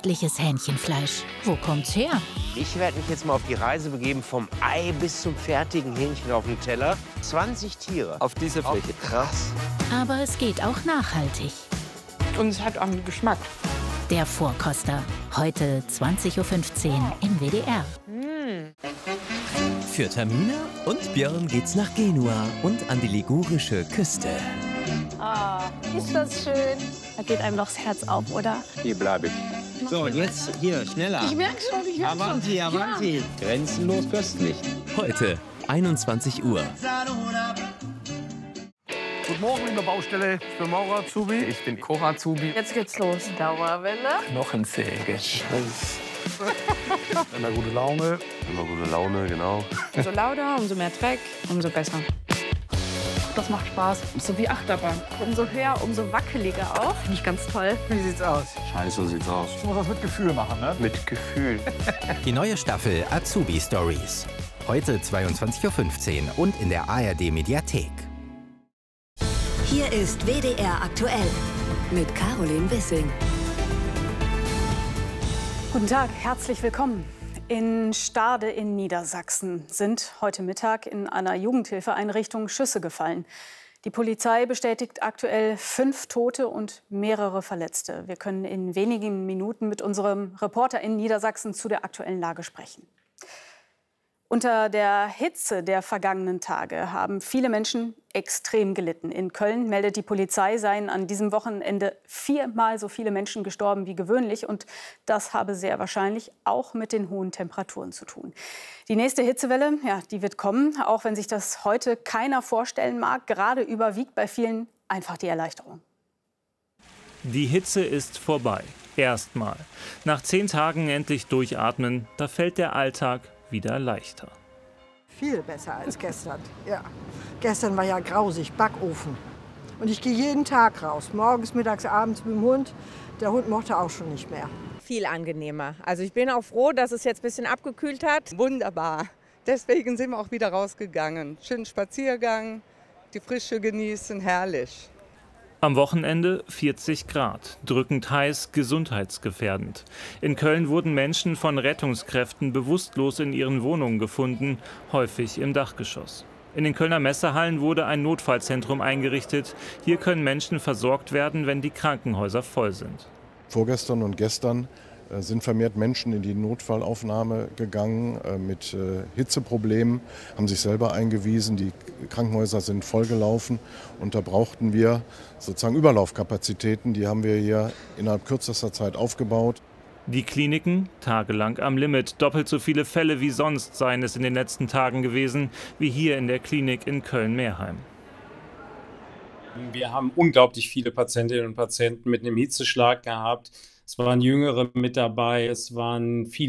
köstliches Hähnchenfleisch. Wo kommt's her? Ich werde mich jetzt mal auf die Reise begeben, vom Ei bis zum fertigen Hähnchen auf dem Teller. 20 Tiere. Auf dieser Fläche. Krass. Aber es geht auch nachhaltig. Und es hat auch einen Geschmack. Der Vorkoster. Heute 20:15 Uhr im WDR. Für Tamina und Björn geht's nach Genua und an die ligurische Küste. Ah, ist das schön. Da geht einem doch das Herz auf, oder? Hier bleibe ich. So, und jetzt hier, schneller. Ich merke schon, Avanti, Avanti. Ja. Grenzenlos köstlich. Heute, 21 Uhr. Guten Morgen, liebe Baustelle. Ich bin Maurer Azubi. Ich bin Koch-Azubi. Jetzt geht's los. Dauerwelle. Knochensäge. Immer gute Laune. Immer gute Laune, genau. Umso lauter, umso mehr Dreck, umso besser. Das macht Spaß. So wie Achterbahn. Umso höher, umso wackeliger auch. Finde ich ganz toll. Wie sieht's aus? Scheiße sieht's aus. Ich muss das mit Gefühl machen, ne? Mit Gefühl. Die neue Staffel Azubi Stories. Heute 22:15 Uhr und in der ARD Mediathek. Hier ist WDR aktuell mit Caroline Wissing. Guten Tag, herzlich willkommen. In Stade in Niedersachsen sind heute Mittag in einer Jugendhilfeeinrichtung Schüsse gefallen. Die Polizei bestätigt aktuell 5 Tote und mehrere Verletzte. Wir können in wenigen Minuten mit unserem Reporter in Niedersachsen zu der aktuellen Lage sprechen. Unter der Hitze der vergangenen Tage haben viele Menschen extrem gelitten. In Köln meldet die Polizei, seien an diesem Wochenende 4-mal so viele Menschen gestorben wie gewöhnlich. Und das habe sehr wahrscheinlich auch mit den hohen Temperaturen zu tun. Die nächste Hitzewelle, ja, die wird kommen, auch wenn sich das heute keiner vorstellen mag. Gerade überwiegt bei vielen einfach die Erleichterung. Die Hitze ist vorbei. Erstmal. Nach 10 Tagen endlich durchatmen, da fällt der Alltag wieder leichter. Viel besser als gestern, ja. Gestern war ja grausig, Backofen. Und ich gehe jeden Tag raus, morgens, mittags, abends mit dem Hund. Der Hund mochte auch schon nicht mehr. Viel angenehmer. Also ich bin auch froh, dass es jetzt ein bisschen abgekühlt hat. Wunderbar. Deswegen sind wir auch wieder rausgegangen. Schönen Spaziergang, die Frische genießen, herrlich. Am Wochenende 40 Grad, drückend heiß, gesundheitsgefährdend. In Köln wurden Menschen von Rettungskräften bewusstlos in ihren Wohnungen gefunden, häufig im Dachgeschoss. In den Kölner Messehallen wurde ein Notfallzentrum eingerichtet. Hier können Menschen versorgt werden, wenn die Krankenhäuser voll sind. Vorgestern und gestern sind vermehrt Menschen in die Notfallaufnahme gegangen mit Hitzeproblemen, haben sich selber eingewiesen. Die Krankenhäuser sind vollgelaufen und da brauchten wir sozusagen Überlaufkapazitäten. Die haben wir hier innerhalb kürzester Zeit aufgebaut. Die Kliniken tagelang am Limit. Doppelt so viele Fälle wie sonst seien es in den letzten Tagen gewesen, wie hier in der Klinik in Köln-Meerheim. Wir haben unglaublich viele Patientinnen und Patienten mit einem Hitzeschlag gehabt. Es waren Jüngere mit dabei, es waren viele